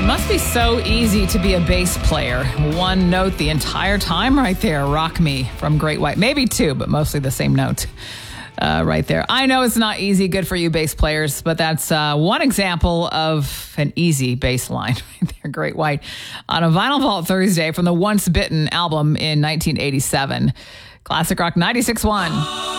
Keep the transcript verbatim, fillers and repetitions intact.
Must be so easy to be a bass player. One note the entire time right there. Rock Me from Great White. Maybe two, but mostly the same note uh, right there. I know it's not easy. Good for you bass players, but that's uh, one example of an easy bass line right there. Great White on a Vinyl Vault Thursday from the Once Bitten album in nineteen eighty-seven. Classic Rock ninety-six point one.